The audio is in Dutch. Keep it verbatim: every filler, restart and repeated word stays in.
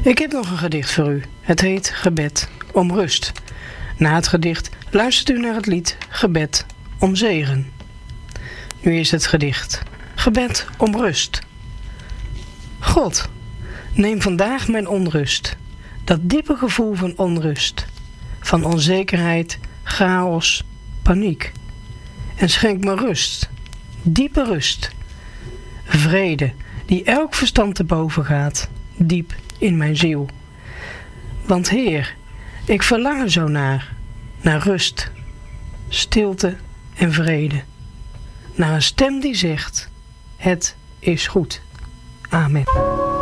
Ik heb nog een gedicht voor u. Het heet Gebed om rust. Na het gedicht luistert u naar het lied Gebed om zegen. Nu is het gedicht Gebed om rust. God, neem vandaag mijn onrust, dat diepe gevoel van onrust, van onzekerheid, chaos, paniek, en schenk me rust, diepe rust, vrede die elk verstand te boven gaat, diep in mijn ziel. Want Heer, ik verlang er zo naar, naar rust, stilte en vrede, naar een stem die zegt, het is goed. Amen.